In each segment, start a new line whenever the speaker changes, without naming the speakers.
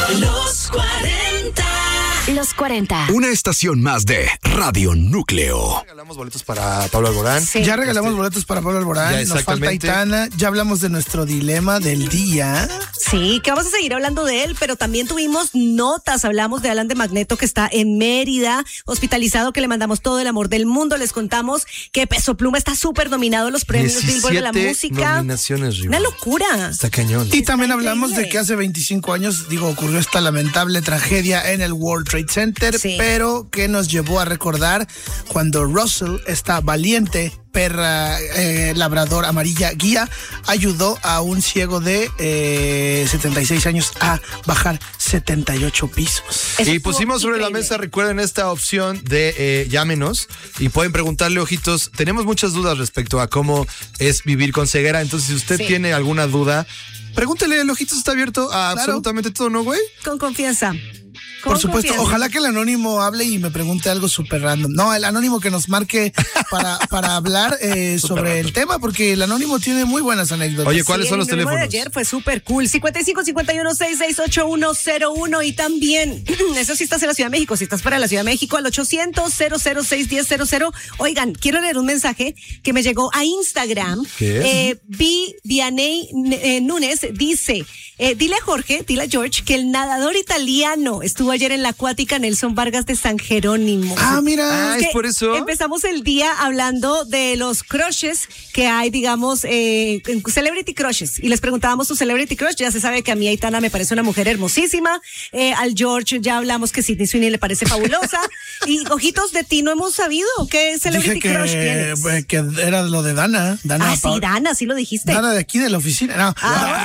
Los 40.
Los 40.
Una estación más de Radio Núcleo.
Regalamos boletos para Pablo Alborán.
Sí. Ya regalamos boletos para Pablo Alborán. Nos falta Aitana. Ya hablamos de nuestro dilema del día.
Sí, que vamos a seguir hablando de él, pero también tuvimos notas. Hablamos de Alan de Magneto, que está en Mérida, hospitalizado, que le mandamos todo el amor del mundo. Les contamos que Peso Pluma está súper nominado en los premios Billboard de la música.
Nominaciones,
Una locura.
Está cañón.
Y también hablamos de que hace 25 años, ocurrió esta lamentable tragedia en el World Trade Center, pero que nos llevó a recordar cuando Russell, esta valiente perra labrador amarilla guía, ayudó a un ciego de 76 años a bajar 78 pisos.
Y pusimos sobre la mesa, recuerden esta opción de llámenos y pueden preguntarle, ojitos. Tenemos muchas dudas respecto a cómo es vivir con ceguera, entonces si usted tiene alguna duda, pregúntele, el Ojitos está abierto a absolutamente todo, ¿no, güey?
Con confianza.
Por supuesto, ojalá que el anónimo hable y me pregunte algo súper random. No, el anónimo que nos marque para hablar sobre el tema, porque el anónimo tiene muy buenas anécdotas.
Oye, ¿cuáles son los teléfonos?
El de ayer fue súper cool. 55-51-668101 y también, eso sí estás en la Ciudad de México, si estás fuera de la Ciudad de México, al 800-006-1000. Oigan, quiero leer un mensaje que me llegó a Instagram.
¿Qué es?
Vianey Núñez dice, dile a George, que el nadador italiano estuvo ayer en la acuática Nelson Vargas de San Jerónimo.
Ah, mira.
Es por eso.
Empezamos el día hablando de los crushes que hay, digamos, celebrity crushes. Y les preguntábamos su celebrity crush. Ya se sabe que a mí Aitana me parece una mujer hermosísima. Al George ya hablamos que Sydney Sweeney le parece fabulosa. Y ojitos, de ti no hemos sabido qué celebrity crush tienes.
Que era lo de Dana.
Sí, Dana, sí lo dijiste.
Dana de aquí de la oficina. No,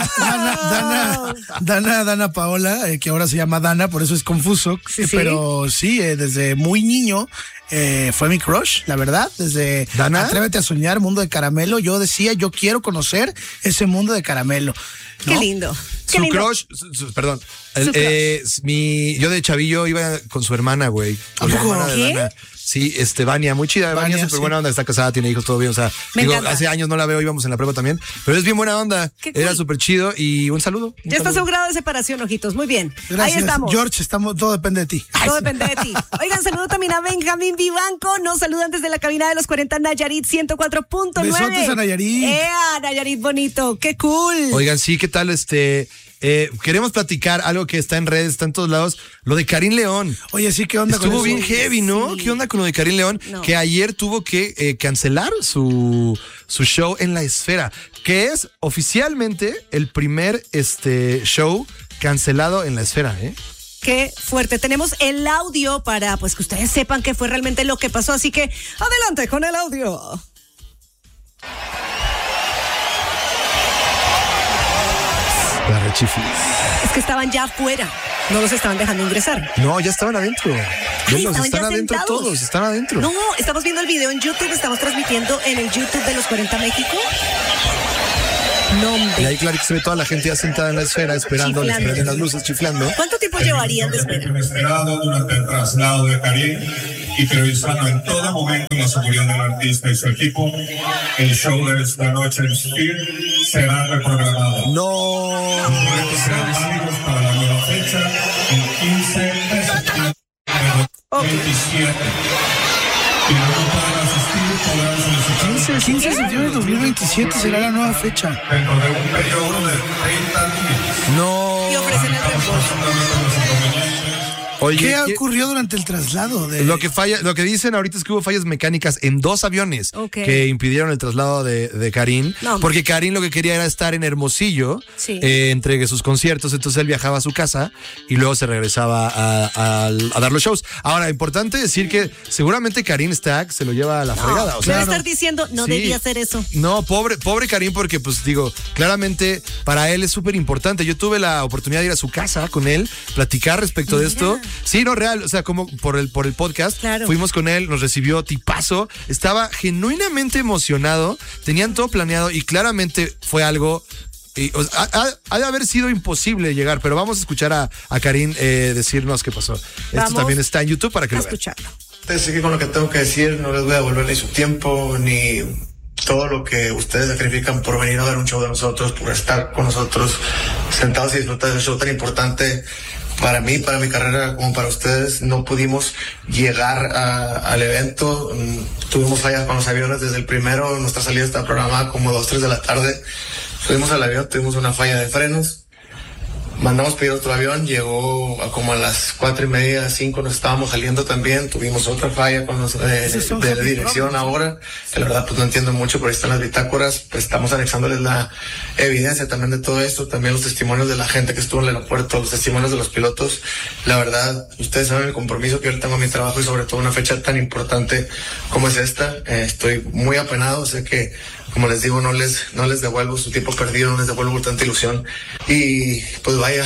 Dana Paola, que ahora se llama Dana, por eso es confuso.
Sí.
Pero sí, desde muy niño fue mi crush, la verdad. Desde
¿Dana?
Atrévete a soñar, Mundo de Caramelo. Yo decía, yo quiero conocer ese mundo de caramelo, ¿no?
Qué lindo.
Su crush, perdón. Yo de chavillo iba con su hermana, güey. Con la hermana de Dana. Sí, Vania, muy chida. Vania, súper buena onda, está casada, tiene hijos, todo bien. O sea, hace años no la veo, íbamos en la prueba también. Pero es bien buena onda. Era súper chido y un saludo.
Ya estás a un grado de separación, ojitos. Muy bien.
Gracias.
Ahí estamos.
George, todo depende de ti.
Todo depende de ti. Oigan, saludo también a Benjamín Vivanco. Nos saludan desde la cabina de los 40 Nayarit 104.9.
Besotes a Nayarit.
Nayarit bonito. Qué cool.
Oigan, sí, ¿qué tal queremos platicar algo que está en redes, está en todos lados, lo de Karim León.
Oye, sí, ¿qué onda con eso?
Estuvo bien heavy, ¿no?
Sí.
¿Qué onda con lo de Karim León?
No.
Que ayer tuvo que cancelar su show en La Esfera, que es oficialmente el primer show cancelado en La Esfera, ¿eh?
Qué fuerte. Tenemos el audio para que ustedes sepan qué fue realmente lo que pasó, así que adelante con el audio.
La rechiflis.
Es que estaban ya afuera, no los estaban dejando ingresar.
No, ya estaban adentro.
Estaban
Están
ya
adentro
sentados.
todos, están adentro.
No, estamos viendo el video en YouTube, estamos transmitiendo en el YouTube de los 40 México. No,
Y ahí claro que se ve toda la gente ya sentada en La Esfera esperando, les prenden las luces, chiflando.
¿Cuánto tiempo llevarían de espera?
Inesperado durante el traslado de Karim y priorizando en todo momento la seguridad del artista y su equipo, el show de esta noche en Sphere será reprogramado.
No.
Los boletos serán válidos para la nueva fecha, el 15 de septiembre de 2027. Y no podrán asistir, podrán solicitar
15 de septiembre de 2027 será la nueva fecha.
dentro de un periodo de 30 días.
No.
Y ofrecen el reembolso.
Oye,
¿Qué ocurrió durante el traslado?
Lo que dicen ahorita es que hubo fallas mecánicas en 2 aviones que impidieron el traslado de Karim, porque Karim lo que quería era estar en Hermosillo, entre sus conciertos, entonces él viajaba a su casa y luego se regresaba a dar los shows. Ahora, importante decir que seguramente Karim Stack se lo lleva a la fregada. O sea,
debe estar diciendo, no debía hacer eso.
No, pobre Karim, porque claramente para él es súper importante. Yo tuve la oportunidad de ir a su casa con él, platicar respecto de esto. Sí, no, real, o sea, como por el podcast, fuimos con él, nos recibió tipazo, estaba genuinamente emocionado, tenían todo planeado y claramente fue algo... ha de haber sido imposible llegar, pero vamos a escuchar a Karim decirnos qué pasó. Esto también está en YouTube para que lo vean.
Escucharlo.
Sé que con lo que tengo que decir no les voy a devolver ni su tiempo, ni todo lo que ustedes sacrifican por venir a ver un show de nosotros, por estar con nosotros sentados y disfrutar de ese show tan importante para mí, para mi carrera, como para ustedes, no pudimos llegar al evento. Tuvimos fallas con los aviones desde el primero. Nuestra salida está programada como 2, 3 de la tarde. Subimos al avión, tuvimos una falla de frenos. Mandamos pedir otro avión, llegó como a las 4:30, 5, nos estábamos saliendo también, tuvimos otra falla con los de dirección ahora, que la verdad pues no entiendo mucho, pero ahí están las bitácoras, pues estamos anexándoles la evidencia también de todo esto, también los testimonios de la gente que estuvo en el aeropuerto, los testimonios de los pilotos. La verdad, ustedes saben el compromiso que yo tengo a mi trabajo y sobre todo una fecha tan importante como es esta. Estoy muy apenado, sé que, como les digo, no les devuelvo su tiempo perdido, no les devuelvo tanta ilusión. Y pues vaya,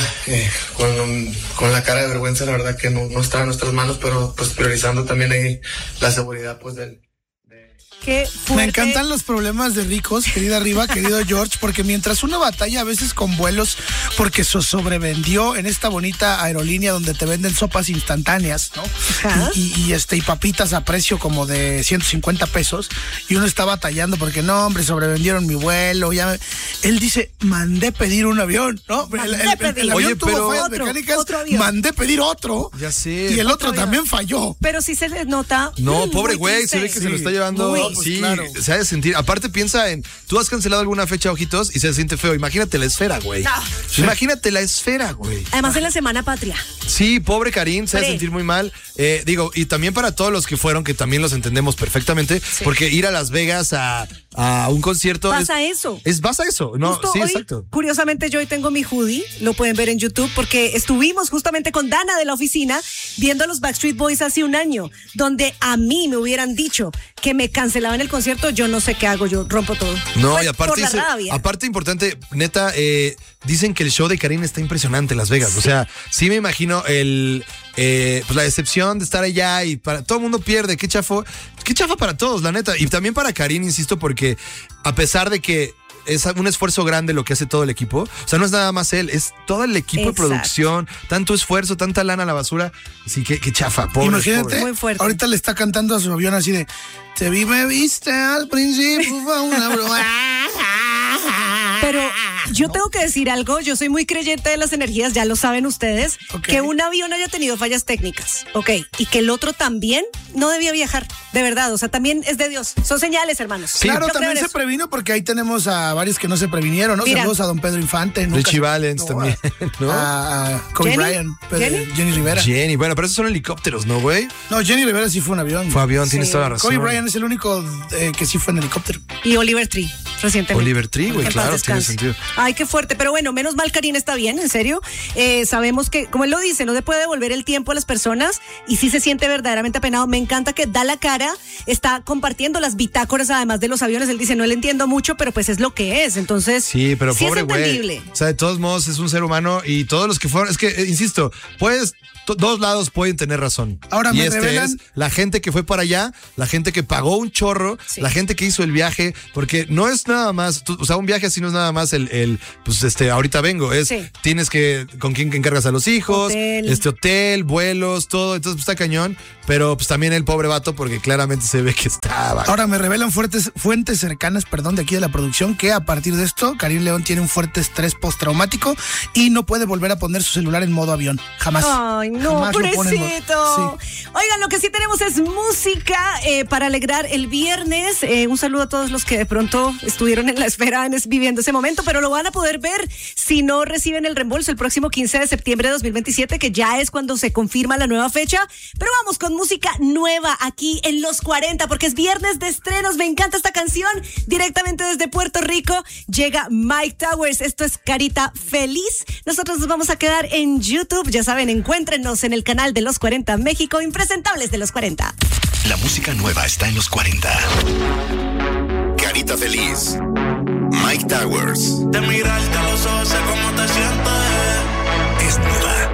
con la cara de vergüenza, la verdad que no está en nuestras manos, pero pues priorizando también ahí la seguridad pues del...
Qué fuerte.
Me encantan los problemas de ricos, querida Riva, querido George, porque mientras uno batalla a veces con vuelos porque se sobrevendió en esta bonita aerolínea donde te venden sopas instantáneas, ¿no? Y papitas a precio como de 150 pesos, y uno está batallando porque no, hombre, sobrevendieron mi vuelo. Él dice, mandé pedir un avión, ¿no? El avión tuvo fallas mecánicas, mandé pedir otro.
Ya sé.
Y el otro también falló.
Pero sí se les nota.
No, pobre güey, se ve que se lo está llevando.
Pues
sí,
claro.
Se ha de sentir. Aparte piensa en, tú has cancelado alguna fecha, Ojitos, y se siente feo. Imagínate la esfera, güey.
No.
Imagínate la esfera, güey.
Además en la Semana Patria.
Sí, pobre Karim, se ha de sentir muy mal. Y también para todos los que fueron, que también los entendemos perfectamente, porque ir a Las Vegas a un concierto.
Vas a eso.
Vas a eso, ¿no?
Justo
sí,
hoy,
exacto.
Curiosamente, yo hoy tengo mi hoodie, lo pueden ver en YouTube, porque estuvimos justamente con Dana de la oficina viendo a los Backstreet Boys hace un año, donde a mí me hubieran dicho que me cancelaban el concierto, yo no sé qué hago, yo rompo todo.
No,
pues,
y aparte importante, neta, dicen que el show de Karim está impresionante en Las Vegas. Sí. O sea, sí me imagino pues la decepción de estar allá y todo el mundo pierde. Qué chafa para todos, la neta. Y también para Karim, insisto, porque a pesar de que es un esfuerzo grande lo que hace todo el equipo, o sea, no es nada más él, es todo el equipo de producción, tanto esfuerzo, tanta lana a la basura. Así que chafa, pobre.
Imagínate,
muy fuerte.
Ahorita le está cantando a su avión así de, te vi, me viste al principio, fue una broma.
Pero yo tengo que decir algo, yo soy muy creyente de las energías, ya lo saben ustedes, que un avión haya tenido fallas técnicas, y que el otro también no debía viajar, de verdad, o sea, también es de Dios, son señales, hermanos.
Sí, claro, también se previno porque ahí tenemos a varios que no se previnieron, ¿no? Mira, saludos a don Pedro Infante.
Richie Valens también, ¿no?
A Kobe Bryant, Jenny Rivera.
Bueno, pero esos son helicópteros, ¿no, güey?
No, Jenny Rivera sí fue un avión.
Fue avión, tienes toda la razón.
Kobe Bryant es el único que sí fue en helicóptero.
Y Oliver Tree, recientemente.
Oliver Tree, güey, claro, tiene sentido.
Ay, qué fuerte, pero bueno, menos mal Karim está bien, en serio. Sabemos que, como él lo dice, no se puede devolver el tiempo a las personas y sí se siente verdaderamente apenado. Me encanta que da la cara, está compartiendo las bitácoras además de los aviones. Él dice, no le entiendo mucho, pero pues es lo que es. Entonces,
sí, pero
sí
pobre güey. O sea, de todos modos es un ser humano y todos los que fueron, es que, insisto, pues dos lados pueden tener razón.
Ahora
y
me revelan...
es la gente que fue para allá, la gente que pagó un chorro, la gente que hizo el viaje, porque no es nada más, o sea, un viaje así no es nada más pues ahorita vengo, tienes que, con quién encargas a los hijos, hotel, vuelos, todo, entonces pues, está cañón, pero pues también el pobre vato, porque claramente se ve que estaba.
Ahora me revelan fuentes cercanas, de aquí de la producción, que a partir de esto, Karim León tiene un fuerte estrés postraumático y no puede volver a poner su celular en modo avión, jamás.
Ay, no, pobrecito. Sí. Oigan, lo que sí tenemos es música para alegrar el viernes. Un saludo a todos los que de pronto estuvieron en la esfera viviendo ese momento, pero lo van a poder ver si no reciben el reembolso el próximo 15 de septiembre de 2027, que ya es cuando se confirma la nueva fecha. Pero vamos con música nueva aquí en Los 40, porque es viernes de estrenos. Me encanta esta canción. Directamente desde Puerto Rico llega Mike Towers. Esto es Carita Feliz. Nosotros nos vamos a quedar en YouTube. Ya saben, encuéntrenos en el canal de Los 40 México, Impresentables de Los 40.
La música nueva está en Los 40. Carita Feliz. Mike Towers.
De mirarte a los ojos sé cómo te sientes.
Desnuda.